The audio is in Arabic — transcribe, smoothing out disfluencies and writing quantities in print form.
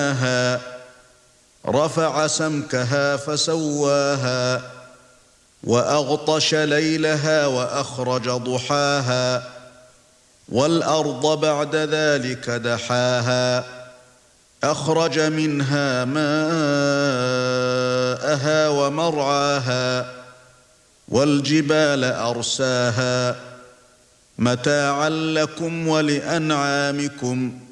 رفع سمكها فسواها وأغطش ليلها وأخرج ضحاها والأرض بعد ذلك دحاها أخرج منها ماءها ومرعاها والجبال أرساها متاعا لكم ولأنعامكم